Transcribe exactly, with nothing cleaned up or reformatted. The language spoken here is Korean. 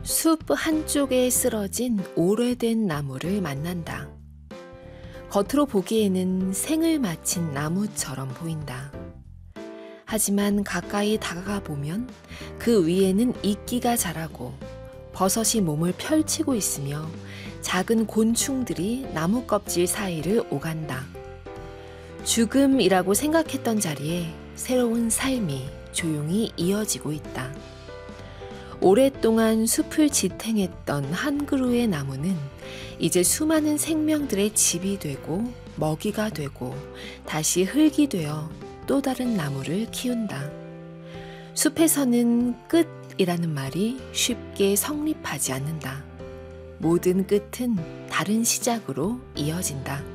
숲 한쪽에 쓰러진 오래된 나무를 만난다. 겉으로 보기에는 생을 마친 나무처럼 보인다. 하지만 가까이 다가가 보면 그 위에는 이끼가 자라고 버섯이 몸을 펼치고 있으며 작은 곤충들이 나무 껍질 사이를 오간다. 죽음이라고 생각했던 자리에 새로운 삶이 조용히 이어지고 있다. 오랫동안 숲을 지탱했던 한 그루의 나무는 이제 수많은 생명들의 집이 되고 먹이가 되고 다시 흙이 되어 또 다른 나무를 키운다. 숲에서는 끝이라는 말이 쉽게 성립하지 않는다. 모든 끝은 다른 시작으로 이어진다.